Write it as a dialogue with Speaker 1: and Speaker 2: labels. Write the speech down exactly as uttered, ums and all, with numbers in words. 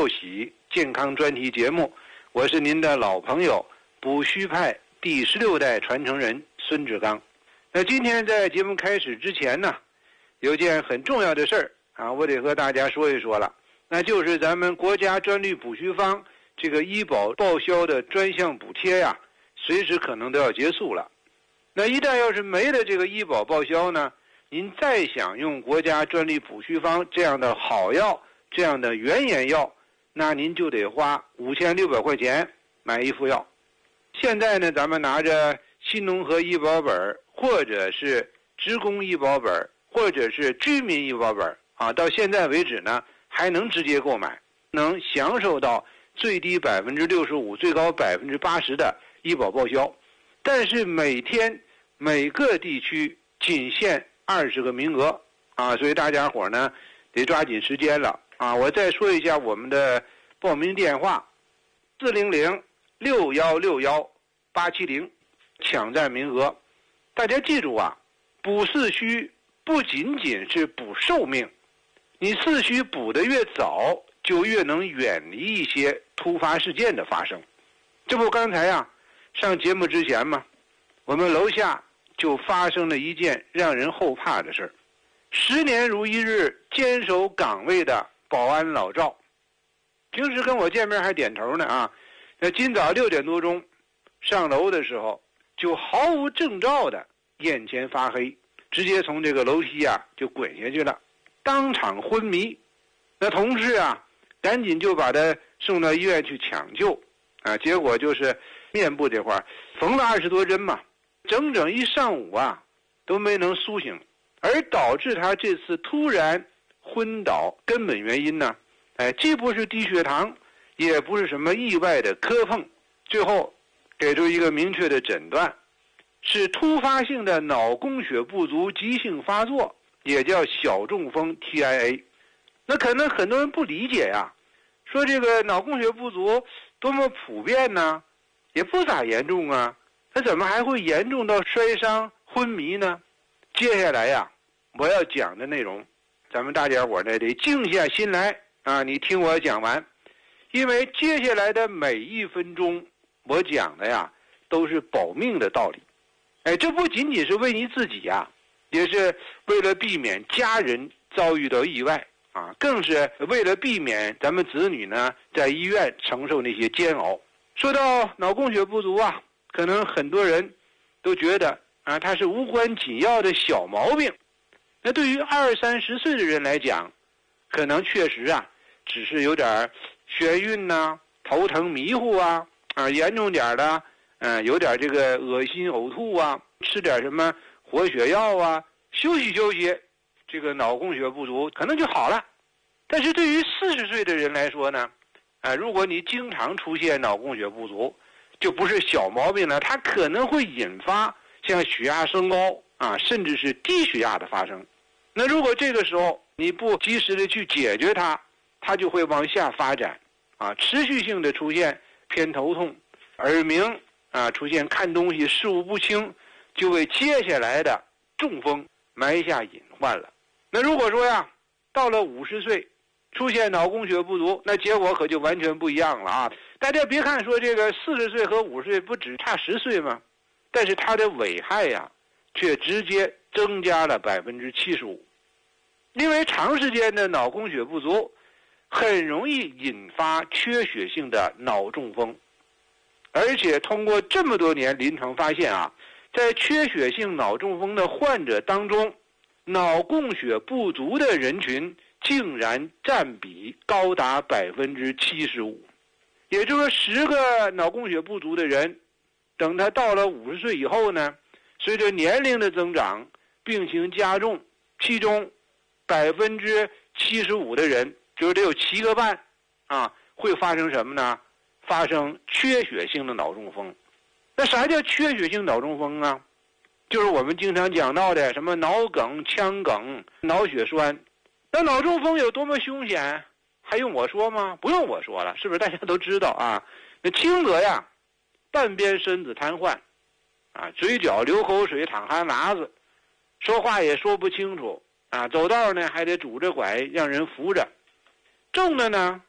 Speaker 1: 报喜健康专题节目，我是您的老朋友补虚派第十六代传承人孙志刚。那今天在节目开始之前呢，有件很重要的事儿啊，我得和大家说一说了，那就是咱们国家专利补虚方这个医保报销的专项补贴呀，随时可能都要结束了。那一旦要是没了这个医保报销呢，您再想用国家专利补虚方这样的好药，这样的原研药，那您就得花五千六百块钱买一副药。现在呢，咱们拿着新农合医保本，或者是职工医保本，或者是居民医保本啊，到现在为止呢，还能直接购买，能享受到最低百分之六十五、最高百分之八十的医保报销。但是每天每个地区仅限二十个名额啊，所以大家伙呢得抓紧时间了啊！我再说一下我们的报名电话：四零零六幺六幺八七零，抢占名额。大家记住啊，补四虚不仅仅是补寿命，你四虚补得越早，就越能远离一些突发事件的发生。这不刚才啊上节目之前嘛，我们楼下就发生了一件让人后怕的事儿。十年如一日坚守岗位的保安老赵，平时跟我见面还点头呢啊。那今早六点多钟上楼的时候，就毫无征兆的眼前发黑，直接从这个楼梯啊就滚下去了，当场昏迷。那同事啊赶紧就把他送到医院去抢救啊，结果就是面部这块缝了二十多针嘛，整整一上午啊都没能苏醒，而导致他这次突然昏倒根本原因呢，哎，既不是低血糖，也不是什么意外的磕碰，最后给出一个明确的诊断，是突发性的脑供血不足急性发作，也叫小中风 T I A。 那可能很多人不理解呀，说这个脑供血不足多么普遍呢，也不咋严重啊，它怎么还会严重到摔伤昏迷呢？接下来呀，我要讲的内容，咱们大家伙呢得静下心来啊，你听我讲完，因为接下来的每一分钟我讲的呀都是保命的道理。哎，这不仅仅是为你自己呀，也是为了避免家人遭遇到意外啊，更是为了避免咱们子女呢在医院承受那些煎熬。说到脑供血不足啊，可能很多人都觉得啊，它是无关紧要的小毛病。那对于二三十岁的人来讲，可能确实啊，只是有点眩晕呐、头疼迷糊啊，啊，严重点的，嗯、呃，有点这个恶心呕吐啊，吃点什么活血药啊，休息休息，这个脑供血不足可能就好了。但是对于四十岁的人来说呢，啊，如果你经常出现脑供血不足，就不是小毛病了，它可能会引发像血压升高啊，甚至是低血压的发生。那如果这个时候你不及时的去解决它，它就会往下发展啊，持续性的出现偏头痛、耳鸣啊，出现看东西视物不清，就为接下来的中风埋下隐患了。那如果说呀，到了五十岁出现脑供血不足，那结果可就完全不一样了啊！大家别看说这个四十岁和五十岁不只差十岁吗？但是它的危害呀，却直接增加了百分之七十五。因为长时间的脑供血不足，很容易引发缺血性的脑中风。而且通过这么多年临床发现啊，在缺血性脑中风的患者当中，脑供血不足的人群竟然占比高达百分之七十五。也就是说，十个脑供血不足的人，等他到了五十岁以后呢，随着年龄的增长，病情加重，其中百分之七十五的人，就是得有七个半啊，会发生什么呢？发生缺血性的脑中风。那啥叫缺血性脑中风啊？就是我们经常讲到的什么脑梗、腔梗、脑血栓。那脑中风有多么凶险，还用我说吗？不用我说了，是不是大家都知道啊？那轻则呀，半边身子瘫痪，啊，嘴角流口水、淌哈喇子，说话也说不清楚，啊，走道呢还得拄着拐让人扶着。重的呢，